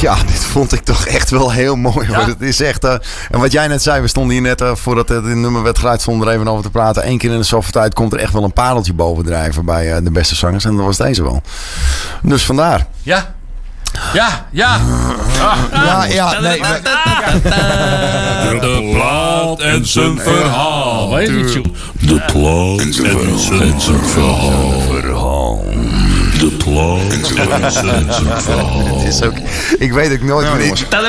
Ja, dit vond ik toch echt wel heel mooi. Ja? Het is echt... en wat jij net zei, we stonden hier net voordat het nummer werd geluid, stonden er even over te praten. 1 keer in de zoveel tijd komt er echt wel een pareltje bovendrijven bij de beste zangers. En dat was deze wel. Dus vandaar. Ja. Nee. De plaat en zijn verhaal. Weet je het, De plaat en zijn verhaal. De plaat en zijn verhaal. Het is ook... Ik weet ook nooit meer...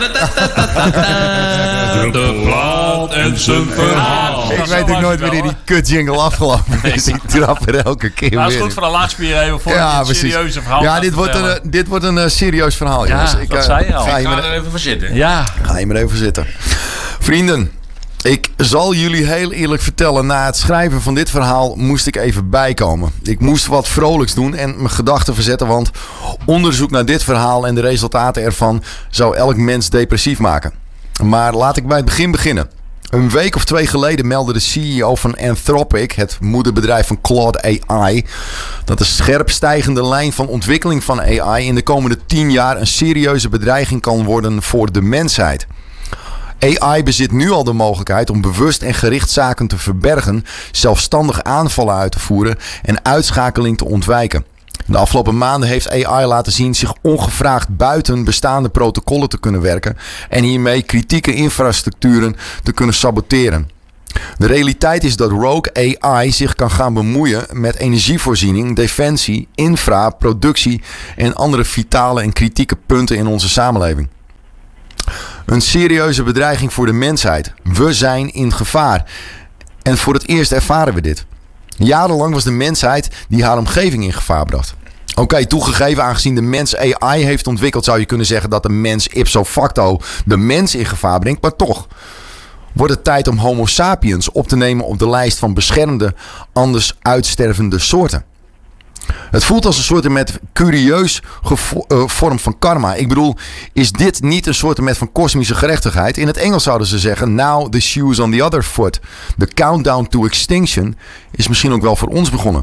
De plaat en zijn verhaal. Ik weet ook nooit wanneer die kut jingle afgelopen is. Die trap er elke keer weer. Dat is goed voor de laatspier even voor een serieuze verhaal. Ja, dit wordt een serieus verhaal, jongens. Ja, dat zei je al. Ik ga er even voor zitten. Ja. Ga je maar even zitten. Vrienden, ik zal jullie heel eerlijk vertellen. Na het schrijven van dit verhaal moest ik even bijkomen. Ik moest wat vrolijks doen en mijn gedachten verzetten. Want onderzoek naar dit verhaal en de resultaten ervan zou elk mens depressief maken. Maar laat ik bij het begin beginnen. Een week of 2 geleden meldde de CEO van Anthropic, het moederbedrijf van Claude AI, dat de scherp stijgende lijn van ontwikkeling van AI in de komende 10 jaar een serieuze bedreiging kan worden voor de mensheid. AI bezit nu al de mogelijkheid om bewust en gericht zaken te verbergen, zelfstandig aanvallen uit te voeren en uitschakeling te ontwijken. De afgelopen maanden heeft AI laten zien zich ongevraagd buiten bestaande protocollen te kunnen werken en hiermee kritieke infrastructuren te kunnen saboteren. De realiteit is dat rogue AI zich kan gaan bemoeien met energievoorziening, defensie, infra, productie en andere vitale en kritieke punten in onze samenleving. Een serieuze bedreiging voor de mensheid. We zijn in gevaar. En voor het eerst ervaren we dit. Jarenlang was de mensheid die haar omgeving in gevaar bracht. Oké, toegegeven, aangezien de mens AI heeft ontwikkeld, zou je kunnen zeggen dat de mens ipso facto de mens in gevaar brengt. Maar toch wordt het tijd om Homo sapiens op te nemen op de lijst van beschermde, anders uitstervende soorten. Het voelt als een soort met curieus vorm van karma. Ik bedoel, is dit niet een soort met van kosmische gerechtigheid? In het Engels zouden ze zeggen, now the shoe's on the other foot. The countdown to extinction is misschien ook wel voor ons begonnen.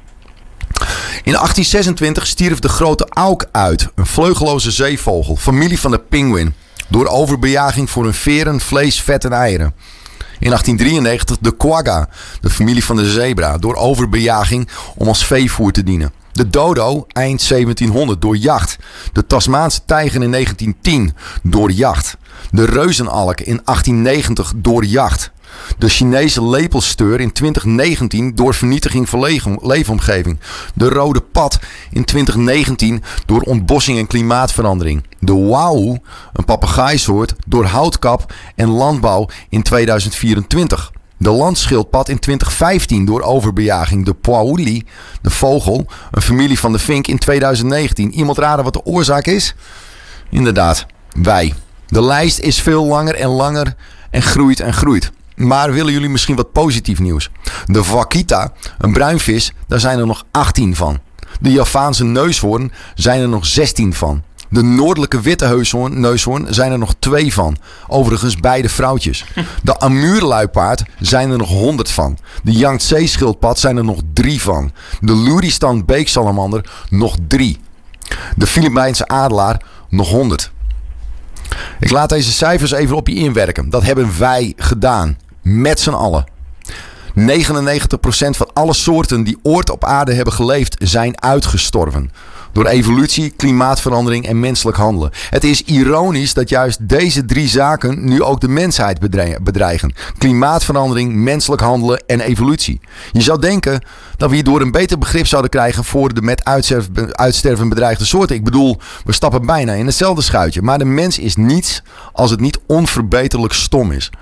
In 1826 stierf de grote auk uit, een vleugeloze zeevogel, familie van de pinguïn, door overbejaging voor hun veren, vlees, vet en eieren. In 1893 de quagga, de familie van de zebra, door overbejaging om als veevoer te dienen. De dodo eind 1700 door jacht. De Tasmaanse tijger in 1910 door jacht. De reuzenalk in 1890 door jacht. De Chinese lepelsteur in 2019 door vernietiging van leefomgeving. De rode pad in 2019 door ontbossing en klimaatverandering. De wauw, een papegaaisoort, door houtkap en landbouw in 2024. De landschildpad in 2015 door overbejaging. De pauwli, de vogel, een familie van de vink in 2019. Iemand raden wat de oorzaak is? Inderdaad, wij. De lijst is veel langer en groeit en groeit. Maar willen jullie misschien wat positief nieuws? De vaquita, een bruinvis, daar zijn er nog 18 van. De Javaanse neushoorn zijn er nog 16 van. De noordelijke witte neushoorn zijn er nog 2 van. Overigens beide vrouwtjes. De Amuurluipaard zijn er nog 100 van. De Yangtze-schildpad zijn er nog 3 van. De Loeristan beeksalamander nog 3. De Filipijnse adelaar nog 100. Ik laat deze cijfers even op je inwerken. Dat hebben wij gedaan. Met z'n allen. 99% van alle soorten die ooit op aarde hebben geleefd zijn uitgestorven. Door evolutie, klimaatverandering en menselijk handelen. Het is ironisch dat juist deze 3 zaken nu ook de mensheid bedreigen. Klimaatverandering, menselijk handelen en evolutie. Je zou denken dat we hierdoor een beter begrip zouden krijgen voor de met uitsterven bedreigde soorten. Ik bedoel, we stappen bijna in hetzelfde schuitje. Maar de mens is niets als het niet onverbeterlijk stom is.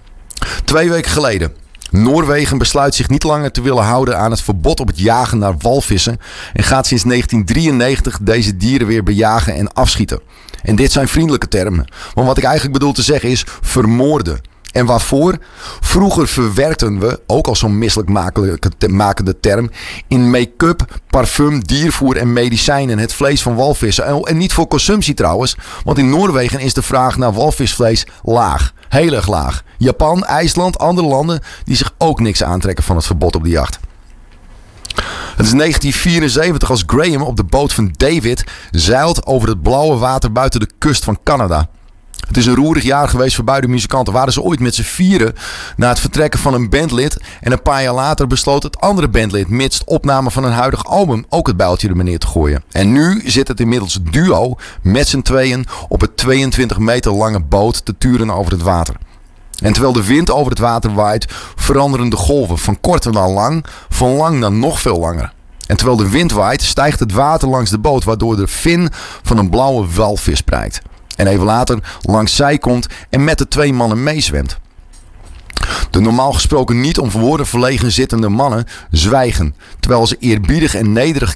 2 weken geleden. Noorwegen besluit zich niet langer te willen houden aan het verbod op het jagen naar walvissen en gaat sinds 1993 deze dieren weer bejagen en afschieten. En dit zijn vriendelijke termen, want wat ik eigenlijk bedoel te zeggen is vermoorden. En waarvoor? Vroeger verwerkten we, ook al zo'n misselijkmakende term, in make-up, parfum, diervoer en medicijnen het vlees van walvissen. En niet voor consumptie trouwens, want in Noorwegen is de vraag naar walvisvlees laag. Heel erg laag. Japan, IJsland, andere landen die zich ook niks aantrekken van het verbod op de jacht. Het is 1974 als Graham op de boot van David zeilt over het blauwe water buiten de kust van Canada. Het is een roerig jaar geweest voor beide muzikanten. Waren ze ooit met z'n vieren na het vertrekken van een bandlid. En een paar jaar later besloot het andere bandlid, mits opname van een huidig album, ook het bijltje er neer te gooien. En nu zit het inmiddels duo met z'n tweeën op het 22 meter lange boot te turen over het water. En terwijl de wind over het water waait, veranderen de golven van kort naar lang, van lang naar nog veel langer. En terwijl de wind waait, stijgt het water langs de boot, waardoor de fin van een blauwe walvis prijkt. En even later langs zij komt en met de 2 mannen meezwemt. De normaal gesproken niet om woorden verlegen zittende mannen zwijgen, terwijl ze eerbiedig en nederig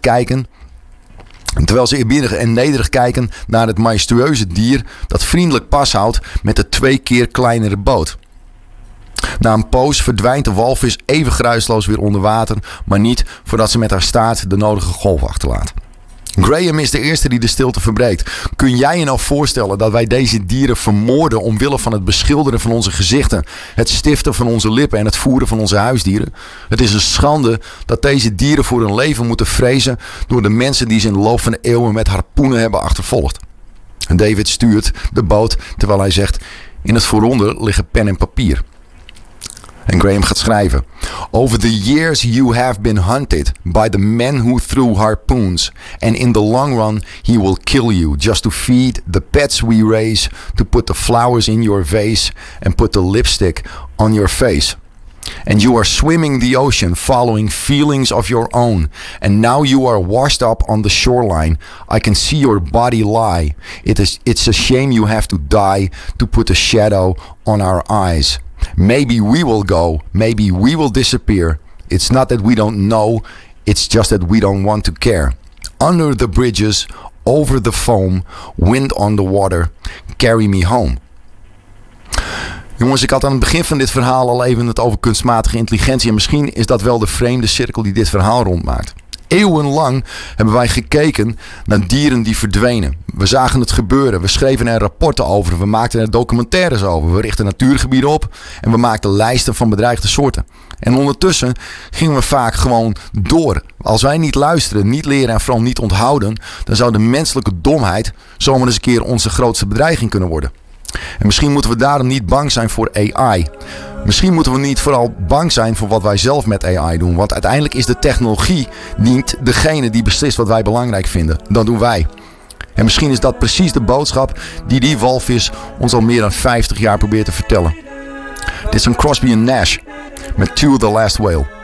kijken naar het majestueuze dier dat vriendelijk pas houdt met de 2 keer kleinere boot. Na een poos verdwijnt de walvis even geruisloos weer onder water, maar niet voordat ze met haar staart de nodige golf achterlaat. Graham is de eerste die de stilte verbreekt. Kun jij je nou voorstellen dat wij deze dieren vermoorden omwille van het beschilderen van onze gezichten, het stiften van onze lippen en het voeren van onze huisdieren? Het is een schande dat deze dieren voor hun leven moeten vrezen door de mensen die ze in de loop van de eeuwen met harpoenen hebben achtervolgd. En David stuurt de boot terwijl hij zegt: in het vooronder liggen pen en papier. En Graham gaat schrijven: Over the years you have been hunted by the men who threw harpoons. And in the long run he will kill you just to feed the pets we raise, to put the flowers in your vase and put the lipstick on your face. And you are swimming the ocean, following feelings of your own. And now you are washed up on the shoreline. I can see your body lie. It's a shame you have to die to put a shadow on our eyes. Maybe we will go, maybe we will disappear. It's not that we don't know, it's just that we don't want to care. Under the bridges, over the foam, wind on the water, carry me home. Jongens, ik had aan het begin van dit verhaal al even het over kunstmatige intelligentie. En misschien is dat wel de vreemde cirkel die dit verhaal rondmaakt. Eeuwenlang hebben wij gekeken naar dieren die verdwenen. We zagen het gebeuren. We schreven er rapporten over. We maakten er documentaires over. We richtten natuurgebieden op. En we maakten lijsten van bedreigde soorten. En ondertussen gingen we vaak gewoon door. Als wij niet luisteren, niet leren en vooral niet onthouden, dan zou de menselijke domheid zomaar eens een keer onze grootste bedreiging kunnen worden. En misschien moeten we daarom niet bang zijn voor AI. Misschien moeten we niet vooral bang zijn voor wat wij zelf met AI doen. Want uiteindelijk is de technologie niet degene die beslist wat wij belangrijk vinden. Dat doen wij. En misschien is dat precies de boodschap die walvis ons al meer dan 50 jaar probeert te vertellen. Dit is een Crosby & Nash met To the Last Whale.